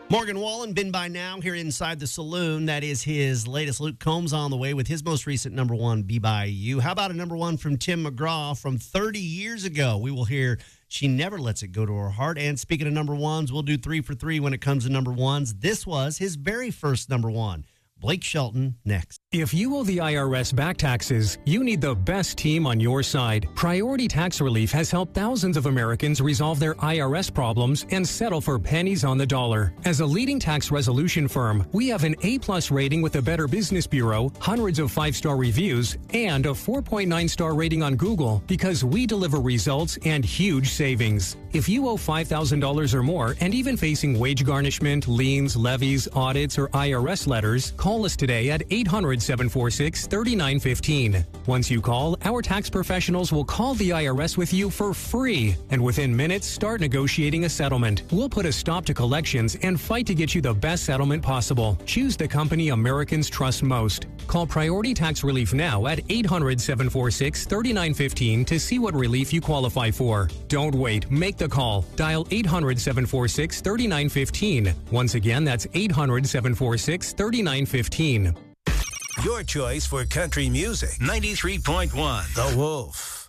Morgan Wallen, been by now here inside the saloon. That is his latest. Luke Combs on the way with his most recent number one, Be By You. How about a number one from Tim McGraw from 30 years ago? We will hear She Never Lets It Go to Her Heart. And speaking of number ones, we'll do 3 for 3 when it comes to number ones. This was his very first number one. Blake Shelton next. If you owe the IRS back taxes, you need the best team on your side. Priority Tax Relief has helped thousands of Americans resolve their IRS problems and settle for pennies on the dollar. As a leading tax resolution firm, we have an A-plus rating with the Better Business Bureau, hundreds of 5-star reviews, and a 4.9-star rating on Google because we deliver results and huge savings. If you owe $5,000 or more and even facing wage garnishment, liens, levies, audits, or IRS letters, call us today at 800-746-3915. Once you call, our tax professionals will call the IRS with you for free, and within minutes, start negotiating a settlement. We'll put a stop to collections and fight to get you the best settlement possible. Choose the company Americans trust most. Call Priority Tax Relief now at 800-746-3915 to see what relief you qualify for. Don't wait. Make the call. Dial 800-746-3915. Once again, that's 800-746-3915. Your choice for country music. 93.1 The Wolf.